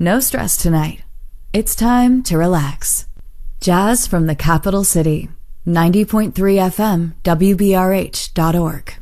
No stress tonight. It's time to relax. Jazz from the capital city. 90.3 FM, WBRH.org.